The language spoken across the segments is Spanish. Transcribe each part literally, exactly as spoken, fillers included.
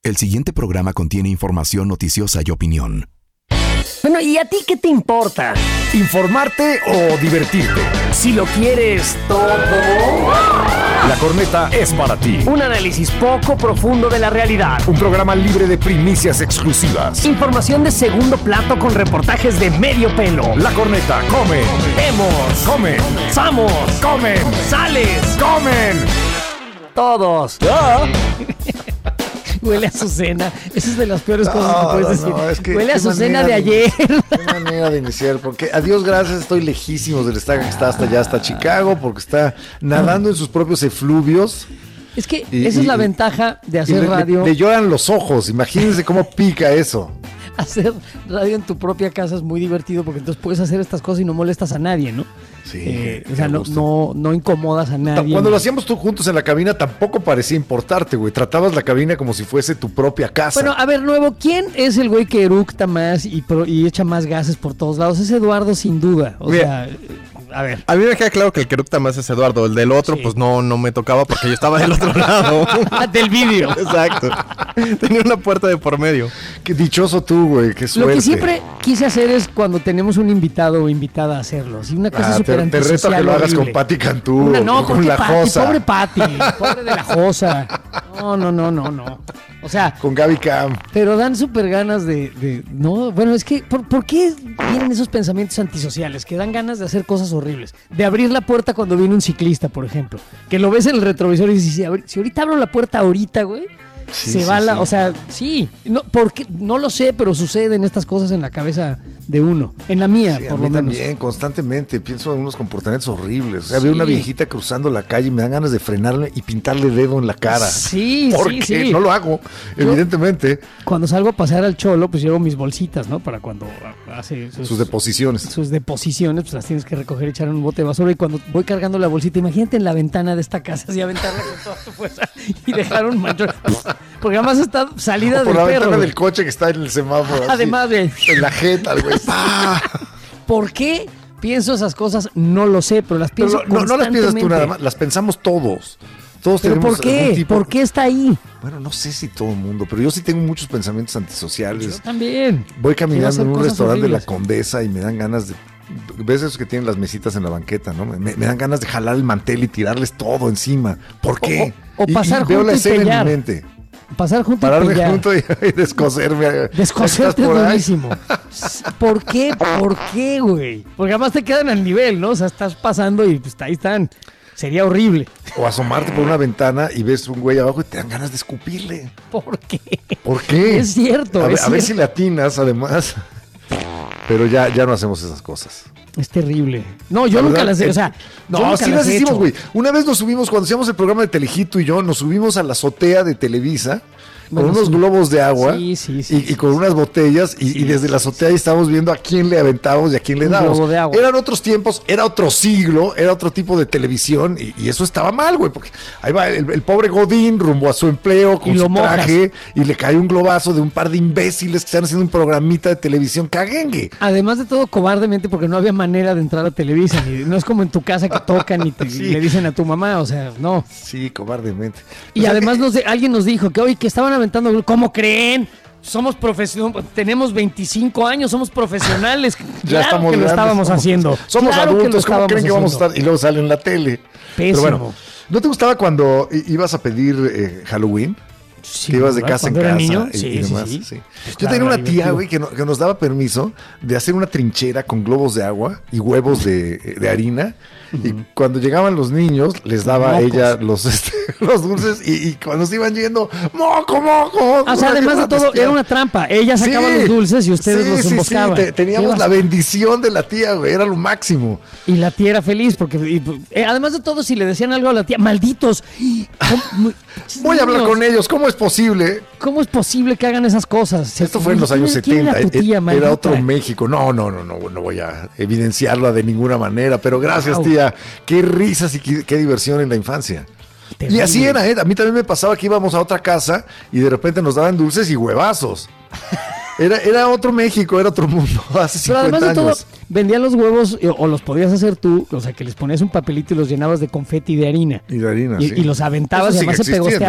El siguiente programa contiene información noticiosa y opinión. Bueno, ¿y a ti qué te importa? ¿Informarte o divertirte? Si lo quieres todo. La Corneta es para ti. Un análisis poco profundo de la realidad. Un programa libre de primicias exclusivas. Información de segundo plato con reportajes de medio pelo. La Corneta come. Vemos. Come. Samos. Comen. Sales. Comen. Todos. ¿Ah? Huele a Azucena. Esa es de las peores cosas No, que puedes no, decir. no, es que Huele a qué Azucena manera de ayer. Qué manera de iniciar, porque a Dios gracias estoy lejísimos del estadio que está hasta allá, hasta Chicago, porque está nadando en sus propios efluvios. Es que Y- esa y- es la y- ventaja de Y hacer le, radio. le- le lloran los ojos, imagínense cómo pica eso. Hacer radio en tu propia casa es muy divertido porque entonces puedes hacer estas cosas y no molestas a nadie, ¿no? Sí, Eh, qué o sea, no, gusto. no, no incomodas a nadie. Cuando lo hacíamos tú juntos en la cabina tampoco parecía importarte, güey. Tratabas la cabina como si fuese tu propia casa. Bueno, a ver, nuevo, ¿quién es el güey que eructa más y, pro- y echa más gases por todos lados? Es Eduardo, sin duda. O Mira. sea, a ver. A mí me queda claro que el que eructa más es Eduardo. El del otro, Sí. pues no, no me tocaba porque yo estaba del otro lado. Del vídeo. Exacto. Tenía una puerta de por medio. Qué dichoso tú, güey. Qué Lo suerte. que siempre quise hacer es cuando tenemos un invitado o invitada a hacerlo. Así una cosa Ah, súper te, te reto a que antisocial, lo hagas horrible. con Pati Cantú. Una, no, con porque la Pati, Josa. pobre Pati, pobre de la Josa. No, no, no, no, no. O sea, Con Gaby Cam. pero dan súper ganas de, de- No, bueno, es que, ¿por, por qué vienen esos pensamientos antisociales? Que dan ganas de hacer cosas horribles. De abrir la puerta cuando viene un ciclista, por ejemplo. Que lo ves en el retrovisor y dices, si, abri- si ahorita abro la puerta ahorita, güey, Sí, se sí, va la... sí. O sea, sí. No, porque, no lo sé, pero suceden estas cosas en la cabeza de uno. En la mía, Sí, a por mí lo menos. también, constantemente. Pienso en unos comportamientos horribles. O sea, veo Sí. una viejita cruzando la calle y me dan ganas de frenarle y pintarle dedo en la cara. Sí, Porque sí, sí. no lo hago, evidentemente. Cuando salgo a pasear al cholo, pues llevo mis bolsitas, ¿no? Para cuando hace sus, Sus deposiciones. sus deposiciones, pues las tienes que recoger y echar en un bote de basura. Y cuando voy cargando la bolsita, imagínate en la ventana de esta casa, así aventarla con toda tu fuerza y dejar un manchón. Porque además está salida O por del la perro. ventana güey. del coche que está en el semáforo. así, Además, güey. en la jeta, güey. ¡Pah! ¿Por qué pienso esas cosas? No lo sé, pero las Pero pienso no, no las piensas tú constantemente. nada más, las pensamos todos. Todos ¿Pero tenemos por algún qué? tipo- ¿Por qué está ahí? Bueno, no sé si todo el mundo, pero yo sí tengo muchos pensamientos antisociales. Yo también. Voy Quiero caminando hacer en un cosas restaurante de la horribles. Condesa y me dan ganas de... ¿Ves esos que tienen las mesitas en la banqueta, no? Me, me dan ganas de jalar el mantel y tirarles todo encima. ¿Por qué? O- o Y- pasar y veo junto la y escena pellar. en mi mente. Pasar junto y Pararme pellar. junto y, y descoserme. Descoserte ¿Estás por ahí? durísimo. ¿Por qué? ¿Por qué, güey? Porque además te quedan al nivel, ¿no? O sea, estás pasando y pues ahí están. Sería horrible. O asomarte por una ventana y ves un güey abajo y te dan ganas de escupirle. ¿Por qué? ¿Por qué? Es cierto, A, ver, es a ver cierto. si le atinas, además. Pero ya, ya no hacemos esas cosas. Es terrible. No, yo La nunca verdad, las he, eh, o sea, yo No, nunca sí las las he hicimos, hecho. güey. Una vez nos subimos, cuando hacíamos el programa de Telejito y yo, nos subimos a la azotea de Televisa Bueno, con unos sí. globos de agua Sí, sí, sí, y, sí, y con sí. unas botellas y, Sí, y desde sí, la sí, azotea ahí estábamos viendo a quién le aventábamos y a quién le Un dábamos. globo de agua. Eran otros tiempos, era otro siglo, era otro tipo de televisión y, y eso estaba mal, güey, porque ahí va el, el pobre Godín rumbo a su empleo con Y lo su mojas. traje y le cae un globazo de un par de imbéciles que están haciendo un programita de televisión caguengue. Además de todo, cobardemente, porque no había manera de entrar a Televisa. Ni, no es como en tu casa que tocan y te, Sí. y le dicen a tu mamá, o sea, no. Sí, cobardemente. Y O sea, además eh, nos de- alguien nos dijo que hoy que estaban aventando, ¿cómo creen? Somos profesionales, tenemos veinticinco años, somos profesionales. Ya claro estamos que lo grandes, estábamos somos- haciendo. Somos Claro que lo adultos, ¿cómo estábamos creen que vamos a haciendo. estar? Y luego sale en la tele. Pero Pésimo. bueno, ¿no te gustaba cuando i- ibas a pedir eh, Halloween? Sí, Que ibas de ¿verdad? casa en Cuando era casa niño, y, sí, y sí, demás. sí. sí. Pues Yo claro, tenía una era tía, divertido. güey, que, no- que nos daba permiso de hacer una trinchera con globos de agua y huevos de, de harina. Y cuando llegaban los niños, les daba a Mocos. ella los, este, los dulces. Y, y cuando se iban yendo, ¡moco, moco! O sea, además de todo, era una trampa. Ella sacaba Sí, los dulces y ustedes sí, los sí, sí, emboscaban. te- teníamos Ibas- la bendición de la tía, güey, era lo máximo. Y la tía era feliz porque, y, eh, además de todo, si le decían algo a la tía, malditos. ¿Cómo, Voy a hablar niños, con ellos, ¿cómo es posible? ¿Cómo es posible que hagan esas cosas? Esto fue en los años ¿Quién era setenta, tu tía, era maldita? otro México. No, no, no, no, no voy a evidenciarla de ninguna manera, pero gracias, Wow. tía. Qué risas y qué, qué diversión en la infancia. Terrible. Y así era, ¿eh? A mí también me pasaba que íbamos a otra casa y de repente nos daban dulces y huevazos. Era, era otro México, era otro mundo hace Pero además cincuenta de todo, años. vendían los huevos eh, o los podías hacer tú, o sea, que les ponías un papelito y los llenabas de confeti de harina. Y de harina, Y, sí. y los aventabas Eso y además sigue se existiendo. pegosteaba.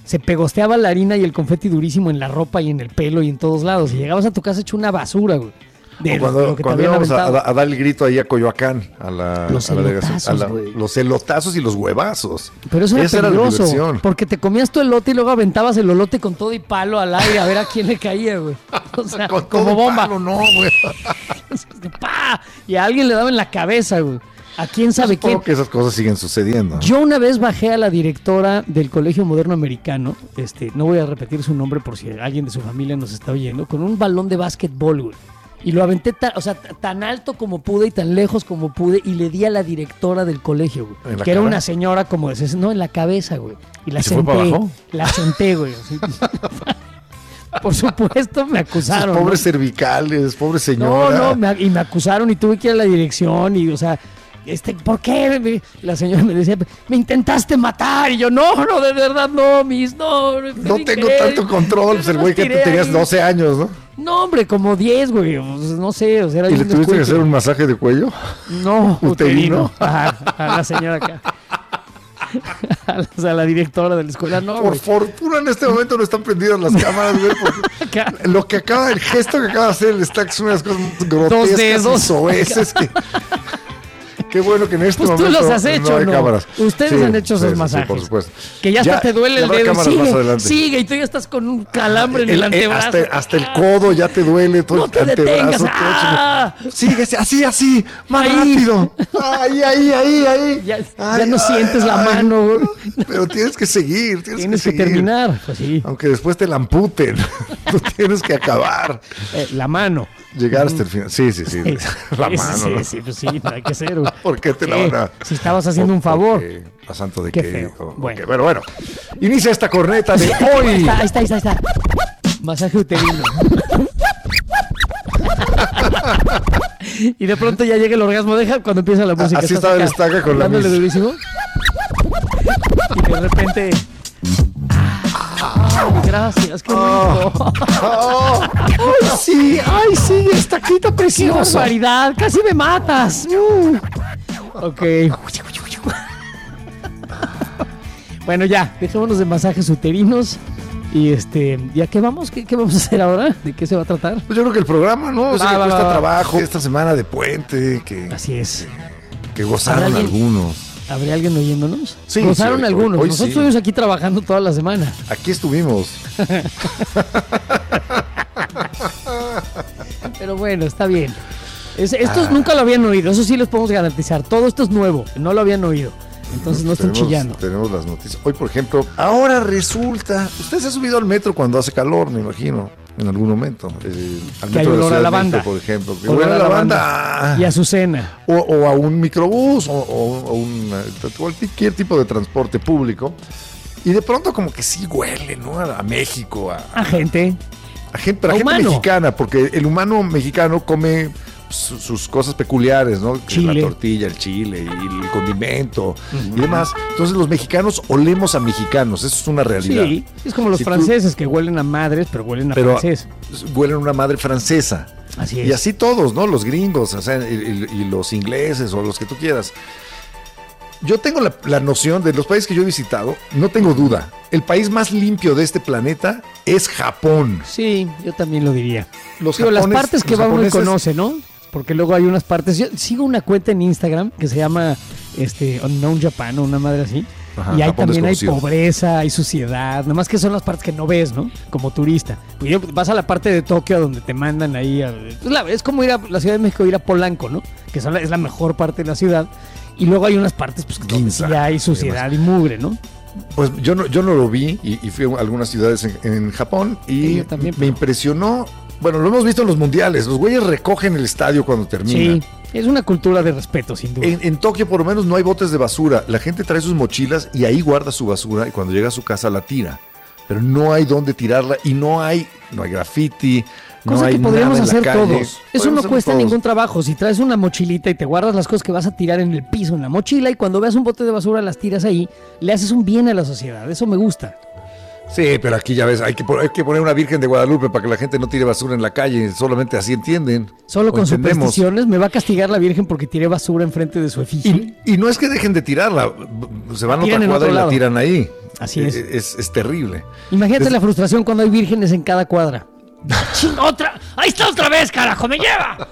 se pegosteaba la harina y el confeti durísimo en la ropa y en el pelo y en todos lados. Y llegabas a tu casa hecho una basura, güey. De O cuando, lo que te cuando habían íbamos a, aventado. a dar el grito ahí a Coyoacán, a la, Los a la delegación, elotazos, a la- güey. los elotazos y los huevazos. Pero eso era Esa era la peligroso, diversión. porque te comías tu elote y luego aventabas el elote con todo y palo al aire a ver a quién le caía, güey. O sea, Con como todo bomba. palo, no, güey. ¡Pah! Y a alguien le daba en la cabeza, güey. ¿A quién sabe qué? Supongo que esas cosas siguen sucediendo. Yo una vez bajé a la directora del Colegio Moderno Americano, este, no voy a repetir su nombre por si alguien de su familia nos está oyendo, con un balón de básquetbol, güey. Y lo aventé tan, o sea, t- tan alto como pude y tan lejos como pude y le di a la directora del colegio, güey. ¿En la Que era cara? una señora como de sesenta, no, en la cabeza, güey. Y la ¿Y se fue senté, para abajo? la senté, güey. así. Por supuesto me Esos acusaron. pobres ¿no? cervicales, pobre No, señora. no, me- y me acusaron y tuve que ir a la dirección y, o sea, este, ¿por qué? Me- La señora me decía, me intentaste matar. Y yo, no, no, de verdad, no, mis, no. No tengo tanto control. Pues el güey que tú tenías doce años, ¿no? No, hombre, como diez, güey. o sea, No sé, o sea, era ¿Y un le tuviste que descuido. hacer un masaje de cuello? No, uterino? uterino. Ajá, a la señora acá. A la, o sea, a la directora de la escuela, no, Por güey. fortuna en este momento no están prendidas las cámaras, güey, porque Acá. lo que acaba, el gesto que acaba de hacer el Stack es una de las cosas más grotescas y dedos. soeces que... Qué bueno que en este Pues tú momento los has hecho, no hay ¿no? cámaras. Ustedes han hecho esos sí, sí, masajes. por supuesto. Que ya hasta te duele ya el habrá dedo. cámaras más Sigue, adelante. sigue, y tú ya estás con un calambre en el, El- eh, antebrazo. hasta, hasta el codo ya te duele, todo No el te antebrazo. detengas. todo ¡Ah! chico. Sigue así, así, más Ahí. rápido. Ahí, ahí, ahí, ahí. Ya, Ay, ya no ay, sientes la ay. mano, güey. Pero tienes que seguir, tienes, Tienes que, que seguir. terminar. Pues sí. Aunque después te la amputen. Tú tienes que acabar. Eh, la mano. Llegar hasta el final. Sí, sí, sí. Sí, La sí, mano. sí, ¿no? sí, pues sí, no hay que ser. güey. ¿Por qué te la ¿Qué? van a.? Si estabas haciendo un ¿Por- favor. por qué? ¿A santo de Qué qué? feo. O- ok, Bueno. Pero bueno, inicia esta corneta de Ahí hoy. está, ahí está, ahí está, ahí está. Masaje uterino. Y de pronto ya llega el orgasmo. Deja cuando empieza la música. Así Estás estaba el acá, estaca con la dándole mis- durísimo. Y de repente. Ay, gracias, qué bonito. Oh, ¡ay, sí! ¡Ay, sí! ¡Estaquita ¡Qué preciosa! barbaridad! ¡Casi me matas! Uh. Ok. Bueno, ya, dejémonos de masajes uterinos. Y este, ¿ya qué vamos? ¿Qué, qué vamos a hacer ahora? ¿De qué se va a tratar? Pues yo creo que el programa, ¿no? O sea, Va, que va, cuesta va, va. trabajo. Esta semana de puente, que, Así es. que gozaron ¿Habrá alguien? algunos. ¿Habría alguien oyéndonos? Sí, Gozaron sí, hoy- algunos. hoy Nosotros sí. estuvimos aquí trabajando toda la semana. Aquí estuvimos. Pero bueno, está bien. Es- estos nunca lo habían oído, eso sí les podemos garantizar. Todo esto es nuevo, no lo habían oído. Entonces no están tenemos, chillando. Tenemos las noticias. Hoy, por ejemplo, ahora resulta. Usted se ha subido al metro cuando hace calor, me imagino, en algún momento. Eh, al Que hay metro de la olor a Ciudad de lavanda. México, por ejemplo. Que Olor huele a a lavanda. lavanda. Y a Azucena. O, o a un microbús o, o- o un, eh, cualquier tipo de transporte público. Y de pronto como que sí huele, ¿no? A, a México, a, A gente. a gente, pero a A gente humano. mexicana, porque el humano mexicano come su- sus cosas peculiares, ¿no? Que Chile. La tortilla, el chile y el condimento y demás. Entonces los mexicanos olemos a mexicanos, eso es una realidad. Sí, es como los Si tú- franceses que huelen a madres, pero huelen a Pero francés. huelen a una madre francesa. Así es. Y así todos, ¿no? Los gringos, o sea, y, y- y los ingleses o los que tú quieras. Yo tengo la, la noción de los países que yo he visitado, no tengo duda. El país más limpio de este planeta es Japón. Sí, yo también lo diría. Los Digo, las japones- partes que los va uno y japoneses- conoce, ¿no? Porque luego hay unas partes. Yo sigo una cuenta en Instagram que se llama este, Unknown Japan o una madre así. Ajá, y ahí Japón también hay desconocido. pobreza, hay suciedad. Nada más que son las partes que no ves, ¿no? Como turista. Pues yo- vas a la parte de Tokio donde te mandan ahí. A, es, la- es como ir a la Ciudad de México, ir a Polanco, ¿no? Que son la- es la mejor parte de la ciudad. Y luego hay unas partes pues, donde sí Ginza, hay suciedad y mugre, ¿no? Pues yo no, yo no lo vi y, y fui a algunas ciudades en, en Japón y Sí, yo también, me pero- impresionó. Bueno, lo hemos visto en los mundiales. Los güeyes recogen el estadio cuando termina. Sí, es una cultura de respeto, sin duda. En, en Tokio por lo menos no hay botes de basura. La gente trae sus mochilas y ahí guarda su basura y cuando llega a su casa la tira. Pero no hay dónde tirarla y no hay, no hay graffiti, no Cosa hay que podríamos nada en la hacer calle. todos. Eso Podemos no hacerlo cuesta todos. ningún trabajo. Si traes una mochilita y te guardas las cosas que vas a tirar en el piso, en la mochila, y cuando veas un bote de basura las tiras ahí, le haces un bien a la sociedad. Eso me gusta. Sí, pero aquí ya ves, hay que, hay que poner una Virgen de Guadalupe para que la gente no tire basura en la calle, solamente así entienden. Solo o con entendemos. supersticiones me va a castigar la Virgen porque tiré basura enfrente de su efigie. Y, y no es que dejen de tirarla, se van a Tiran otra en cuadra otro y la lado. tiran ahí. Así es. Es, es, es terrible. Imagínate Es- la frustración cuando hay vírgenes en cada cuadra. ¡Ching, otra! ¡Ahí está otra vez, carajo! ¡Me lleva!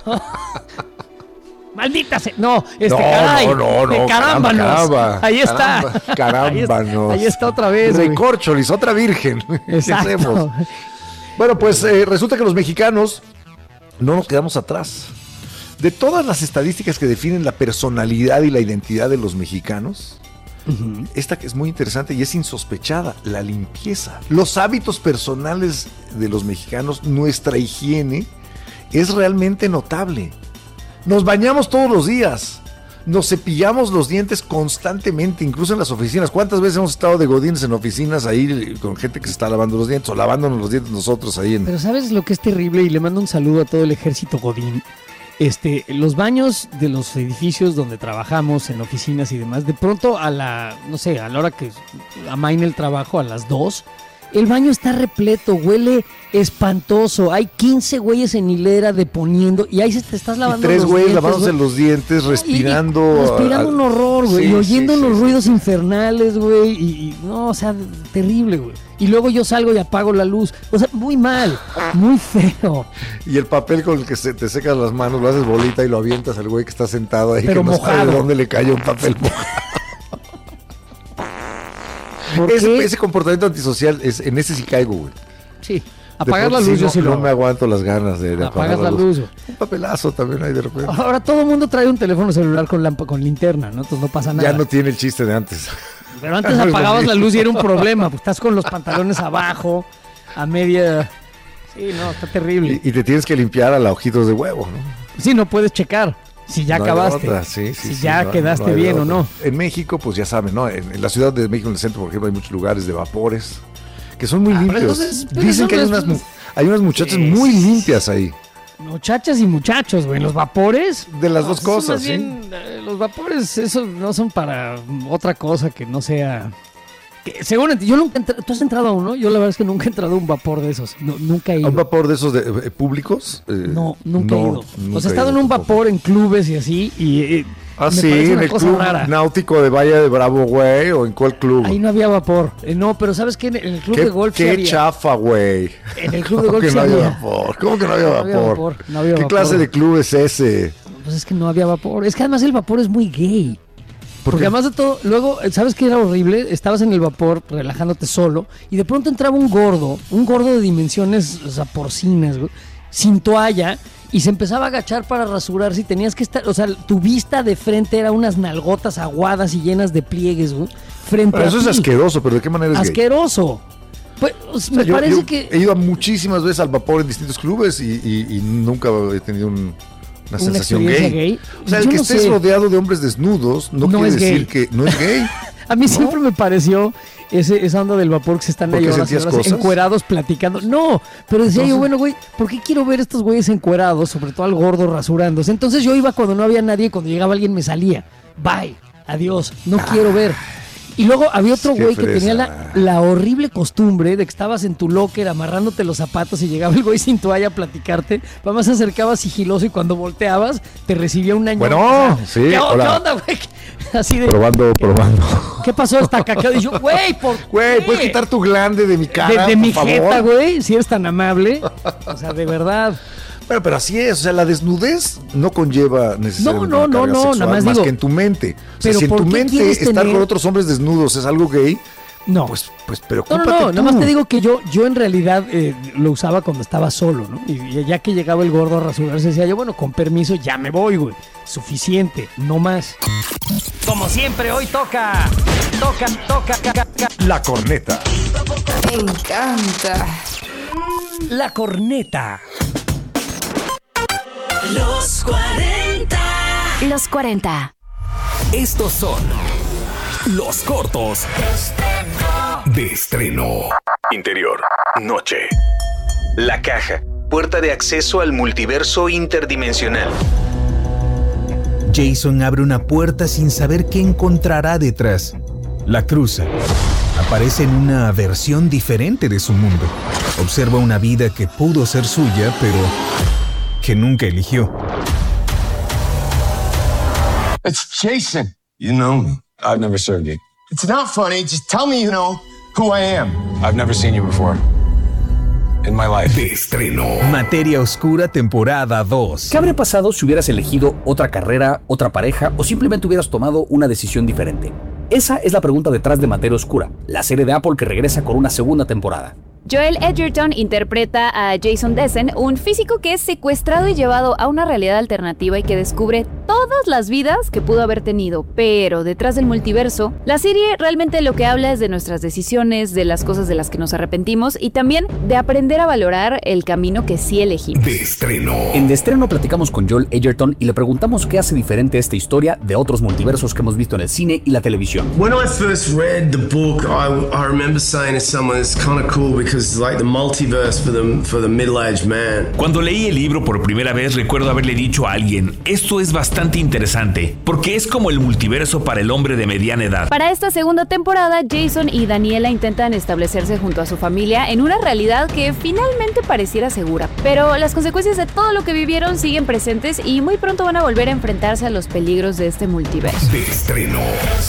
¡Maldita sea! No, este, No, caray. no, no, no, de carámbanos. caramba, Ahí está. caramba, carámbanos. Ahí está, ahí está otra vez, güey. Recorcholis, otra Virgen. ¿Qué Exacto. hacemos? Bueno, pues eh, resulta que los mexicanos no nos quedamos atrás. De todas las estadísticas que definen la personalidad y la identidad de los mexicanos, uh-huh. esta que es muy interesante y es insospechada, la limpieza. Los hábitos personales de los mexicanos, nuestra higiene, es realmente notable. Nos bañamos todos los días, nos cepillamos los dientes constantemente, incluso en las oficinas. ¿Cuántas veces hemos estado de godines en oficinas ahí con gente que se está lavando los dientes o lavándonos los dientes nosotros ahí en... Pero ¿sabes lo que es terrible? Y le mando un saludo a todo el ejército godín. Este, los baños de los edificios donde trabajamos, en oficinas y demás, de pronto a la, no sé, a la hora que amaina el trabajo, a las dos, el baño está repleto, huele espantoso. Hay quince güeyes en hilera deponiendo y ahí se te estás lavando Y tres los güeyes dientes, lavándose güey. los dientes, respirando. Y- y respirando a- un horror, güey. Sí, y oyendo sí, sí, unos sí. ruidos infernales, güey. Y, y no, o sea, terrible, güey. Y luego yo salgo y apago la luz. O sea, muy mal, muy feo. Y el papel con el que se te secas las manos, lo haces bolita y lo avientas al güey que está sentado ahí, Pero que no sabe mojado. de dónde le cayó un papel mojado. ¿Por Ese, qué? ese comportamiento antisocial, es, en ese sí caigo, güey. Sí. De Apagar la pronto luz, sí, yo no, sí lo no hago. me aguanto las ganas de, de apagar Apagas la luz, güey. Un papelazo también hay de repente. Ahora todo el mundo trae un teléfono celular con, lampa, con linterna, ¿no? Entonces no pasa nada. Ya no tiene el chiste de antes. Pero antes apagabas la luz y era un problema. Pues estás con los pantalones abajo, a media... Sí, no, está terrible. Y, y te tienes que limpiar a la ojitos de huevo, ¿no? Sí, no puedes checar si ya No hay acabaste. otra, sí, sí, si sí, ya no- quedaste no hay de bien o otra. no. En México, pues ya saben, ¿no? En, en la Ciudad de México, en el centro, por ejemplo, hay muchos lugares de vapores que son muy Ah, pero limpios. eso es- pero Dicen eso que hay no unas, es- mu- hay unas muchachas Sí, muy sí, sí. limpias ahí. Muchachas y muchachos, güey, los vapores. De las No, dos eso cosas, más ¿sí? bien, eh, los vapores, eso no son para otra cosa que no sea. Que, seguramente, yo nunca he entrado. ¿Tú has entrado a uno? Yo la verdad es que nunca he entrado a un vapor de esos. No, nunca he ¿A ido. un vapor de esos de, eh, públicos? Eh, No, nunca he no, ido. nunca O sea, he he estado en ido un tampoco. vapor en clubes y así, y eh, Ah, me sí, parece en una el cosa club rara. náutico de Valle de Bravo, güey, o en cuál club. Ahí no había vapor. Eh, no, pero ¿sabes qué? En el club qué de golf sí qué había. chafa, güey. En el club de ¿Cómo golf que sí no había había. vapor? ¿Cómo que no había No vapor? había vapor, no había ¿Qué vapor. clase de club es ese? Pues es que no había vapor. Es que además el vapor es muy gay. ¿Por Porque qué? además de todo, luego, ¿sabes qué era horrible? Estabas en el vapor relajándote solo y de pronto entraba un gordo, un gordo de dimensiones, o sea, porcinas, güey, sin toalla y se empezaba a agachar para rasurarse y tenías que estar, o sea, tu vista de frente era unas nalgotas aguadas y llenas de pliegues, güey, frente Pero a eso es ti. asqueroso, pero ¿de qué manera es gay? Asqueroso. Pues, O sea, me yo- parece yo que he ido a muchísimas veces al vapor en distintos clubes y, y- y nunca he tenido un- una sensación gay. experiencia gay. O sea, el Yo que no estés sé. rodeado de hombres desnudos no, No quiere es decir gay. que no es gay. a mí siempre me pareció ese, esa onda del vapor que se están ¿Por ahí qué ahora sentías señoras cosas? encuerados platicando. No, pero decía yo, Entonces- bueno, güey, ¿por qué quiero ver estos güeyes encuerados? Sobre todo al gordo rasurándose. Entonces yo iba cuando no había nadie y cuando llegaba alguien me salía. Bye, adiós, no quiero ver. Y luego había otro Qué güey que fresa. tenía la, la horrible costumbre de que estabas en tu locker amarrándote los zapatos y llegaba el güey sin toalla a platicarte. Además se acercaba sigiloso y cuando volteabas te recibía un año. Bueno, sí, ¿Qué, hola. ¿Qué onda, güey? Así de, Probando, probando. ¿qué pasó? Está caqueado. Y yo, güey, ¿por Güey, qué? ¿puedes quitar tu glande de mi cara, de, de por mi favor? jeta, güey, si eres tan amable. O sea, de verdad. Bueno, pero así es, o sea, la desnudez no conlleva necesariamente No, no, una no, carga no, sexual, nada más más digo, que en tu mente. O sea, pero si en ¿por tu qué mente quieres estar tener- con otros hombres desnudos es algo gay, No. pues, pues No, preocúpate no, no, tú. nada más te digo que yo, yo en realidad eh, lo usaba cuando estaba solo, ¿no? Y, y ya que llegaba el gordo a rasurarse, decía yo, bueno, con permiso, ya me voy, güey. Suficiente, no más. Como siempre, hoy toca, toca, toca, ca- ca- ca- La corneta. Me encanta. la corneta. Los cuarenta. Los cuarenta. Estos son los cortos de estreno. Interior, noche. La caja, puerta de acceso al multiverso interdimensional. Jason abre una puerta sin saber qué encontrará detrás. La cruza. Aparece en una versión diferente de su mundo. Observa una vida que pudo ser suya, pero que nunca eligió. It's Jason. You know me. I've never served you. It's not funny. Just tell me you know who I am. I've never seen you before. In my life. De estreno. Materia Oscura, temporada dos. ¿Qué habría pasado si hubieras elegido otra carrera, otra pareja o simplemente hubieras tomado una decisión diferente? Esa es la pregunta detrás de Materia Oscura, la serie de Apple que regresa con una segunda temporada. Joel Edgerton interpreta a Jason Dessen, un físico que es secuestrado y llevado a una realidad alternativa y que descubre todas las vidas que pudo haber tenido. Pero detrás del multiverso, la serie realmente lo que habla es de nuestras decisiones, de las cosas de las que nos arrepentimos y también de aprender a valorar el camino que sí elegimos. De estreno. En De Estreno platicamos con Joel Edgerton y le preguntamos qué hace diferente esta historia de otros multiversos que hemos visto en el cine y la televisión. When I first read the book, I, I remember saying to someone, it's kind of cool because it's like the multiverse for the, for the middle-aged man. Cuando leí el libro por primera vez, recuerdo haberle dicho a alguien, esto es bastante interesante, porque es como el multiverso para el hombre de mediana edad. Para esta segunda temporada, Jason y Daniela intentan establecerse junto a su familia en una realidad que finalmente pareciera segura. Pero las consecuencias de todo lo que vivieron siguen presentes y muy pronto van a volver a enfrentarse a los peligros de este multiverso. De estreno.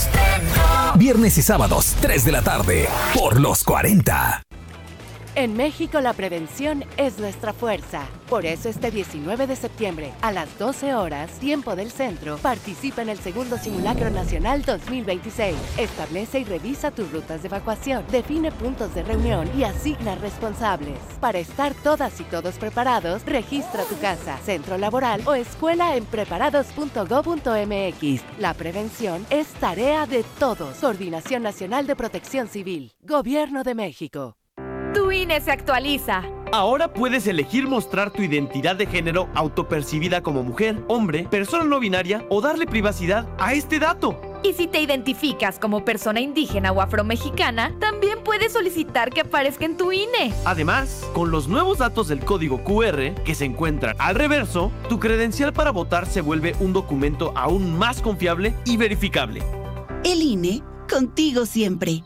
Viernes y sábados, tres de la tarde, por los cuarenta. En México la prevención es nuestra fuerza. Por eso este diecinueve de septiembre, a las doce horas, tiempo del centro, participa en el segundo Simulacro Nacional dos mil veintiséis. Establece y revisa tus rutas de evacuación, define puntos de reunión y asigna responsables. Para estar todas y todos preparados, registra tu casa, centro laboral o escuela en preparados punto gob punto mx. La prevención es tarea de todos. Coordinación Nacional de Protección Civil. Gobierno de México. Tu I N E se actualiza. Ahora puedes elegir mostrar tu identidad de género autopercibida como mujer, hombre, persona no binaria o darle privacidad a este dato. Y si te identificas como persona indígena o afromexicana, también puedes solicitar que aparezca en tu I N E. Además, con los nuevos datos del código cu erre que se encuentran al reverso, tu credencial para votar se vuelve un documento aún más confiable y verificable. El I N E, contigo siempre.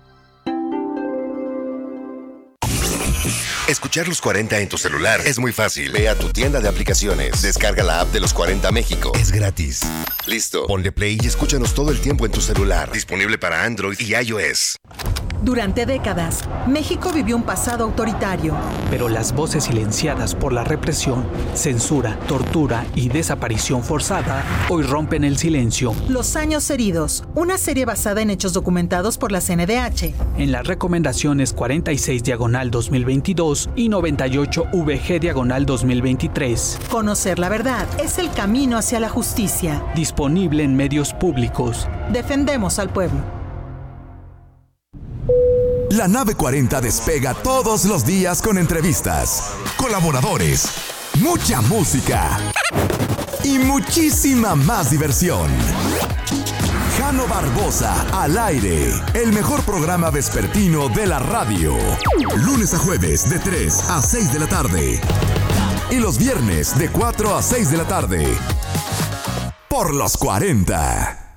Escuchar los cuarenta en tu celular es muy fácil. Ve a tu tienda de aplicaciones, descarga la app de los cuarenta México. Es gratis. Listo, ponle play y escúchanos todo el tiempo en tu celular. Disponible para Android y iOS. Durante décadas, México vivió un pasado autoritario. Pero las voces silenciadas por la represión, censura, tortura y desaparición forzada hoy rompen el silencio. Los años heridos, una serie basada en hechos documentados por la C N D H. En las recomendaciones cuarenta y seis diagonal dos mil veintidós y noventa y ocho V G diagonal dos mil veintitrés. Conocer la verdad es el camino hacia la justicia. Disponible en medios públicos. Defendemos al pueblo. La nave cuarenta despega todos los días con entrevistas, colaboradores, mucha música y muchísima más diversión. Jano Barbosa al aire, el mejor programa vespertino de la radio. Lunes a jueves de tres a seis de la tarde. Y los viernes de cuatro a seis de la tarde. Por los cuarenta.